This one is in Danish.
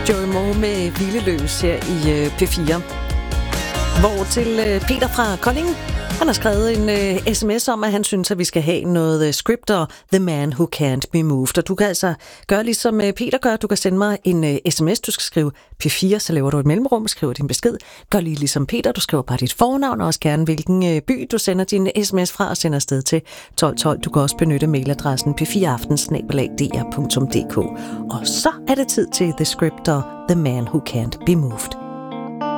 Joey Moe med Hvileløs her i P4. Hvor til Peter fra Kolding, han har skrevet en sms om, at han synes, at vi skal have noget script og The Man Who Can't Be Moved. Og du kan altså gøre ligesom Peter gør. Du kan sende mig en sms. Du skal skrive P4, så laver du et mellemrum og skriver din besked. Gør lige ligesom Peter. Du skriver bare dit fornavn og også gerne, hvilken by du sender din sms fra og sender afsted til 1212. Du kan også benytte mailadressen p4aften@dr.dk. Og så er det tid til The Script og The Man Who Can't Be Moved.